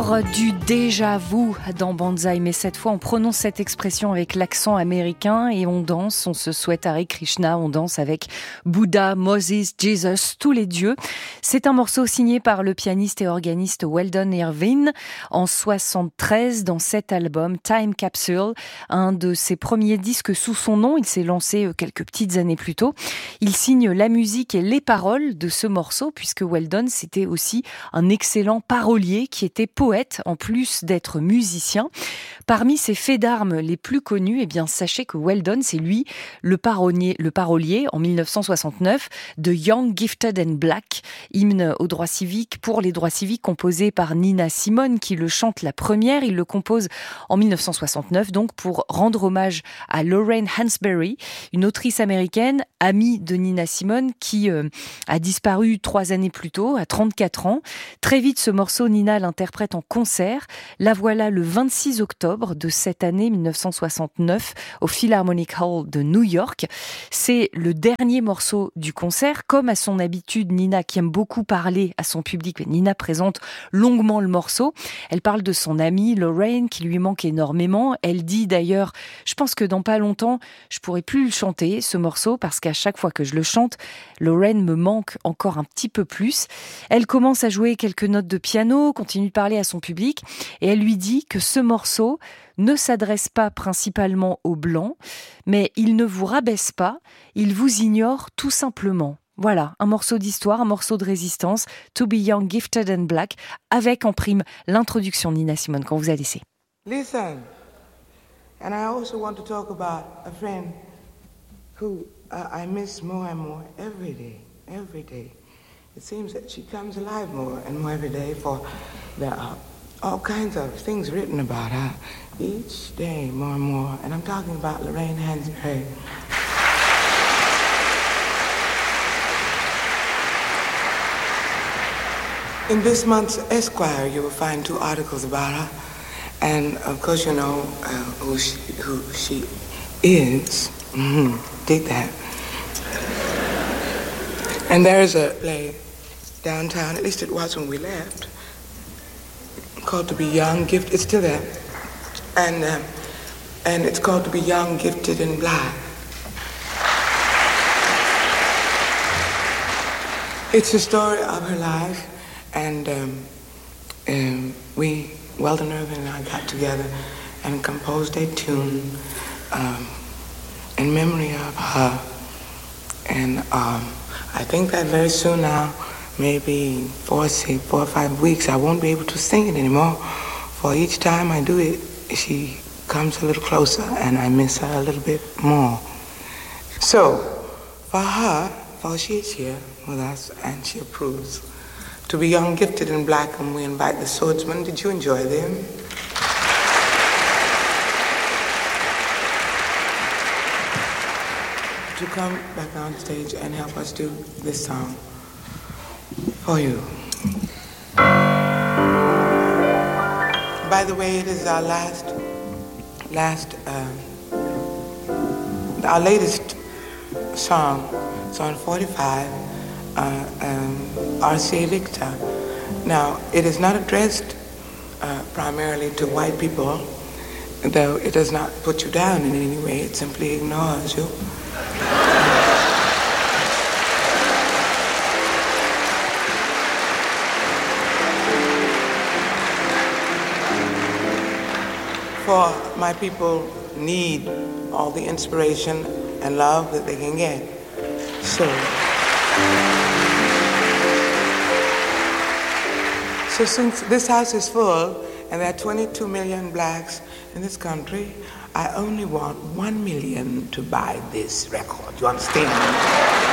Encore du déjà-vu dans Banzai, mais cette fois on prononce cette expression avec l'accent américain et on danse, on se souhaite Hare Krishna, on danse avec Bouddha, Moses, Jesus, tous les dieux. C'est un morceau signé par le pianiste et organiste Weldon Irvine en 73 dans cet album Time Capsule, un de ses premiers disques sous son nom. Il s'est lancé quelques petites années plus tôt. Il signe la musique et les paroles de ce morceau puisque Weldon c'était aussi un excellent parolier qui était poète en plus d'être musicien. Parmi ses faits d'armes les plus connus, eh bien sachez que Weldon, c'est lui le parolier en 1969 de Young, Gifted and Black, hymne aux droits civiques pour les droits civiques composé par Nina Simone qui le chante la première. Il le compose en 1969 donc pour rendre hommage à Lorraine Hansberry, une autrice américaine amie de Nina Simone qui a disparu 3 années plus tôt à 34 ans. Très vite, ce morceau, Nina l'interprète en concert. La voilà le 26 octobre de cette année 1969 au Philharmonic Hall de New York. C'est le dernier morceau du concert. Comme à son habitude, Nina, qui aime beaucoup parler à son public, Nina présente longuement le morceau. Elle parle de son amie Lorraine qui lui manque énormément. Elle dit d'ailleurs, je pense que dans pas longtemps, je pourrai plus le chanter, ce morceau, parce qu'à chaque fois que je le chante, Lorraine me manque encore un petit peu plus. Elle commence à jouer quelques notes de piano, continue de parler à son public et elle lui dit que ce morceau ne s'adresse pas principalement aux Blancs, mais il ne vous rabaisse pas, il vous ignore tout simplement. Voilà, un morceau d'histoire, un morceau de résistance, To Be Young, Gifted and Black, avec en prime l'introduction de Nina Simone qu'on vous a laissée. Listen, and I also want to talk about a friend who I miss more and more every day, every day. It seems that she comes alive more and more every day, for there are all kinds of things written about her each day more and more. And I'm talking about Lorraine Hansberry. In this month's Esquire, you will find 2 articles about her. And of course, you know who she is. Mm-hmm. Dig that. And there is a play downtown, at least it was when we left, called To Be Young, Gifted. It's still there. And it's called To Be Young, Gifted and Black. It's the story of her life, and we, Weldon Irvin and I, got together and composed a tune in memory of her. And I think that very soon now, maybe 4 or 5 weeks, I won't be able to sing it anymore. For each time I do it, she comes a little closer and I miss her a little bit more. So, for her, for she is here with us and she approves, To Be Young, Gifted and Black, and we invite the Swordsmen. Did you enjoy them? To come back on stage and help us do this song for you. By the way, it is our our latest song. It's on 45, RCA Victor. Now, it is not addressed primarily to white people, though it does not put you down in any way, it simply ignores you. For my people need all the inspiration and love that they can get. So since this house is full and there are 22 million blacks in this country, I only want 1 million to buy this record. You understand?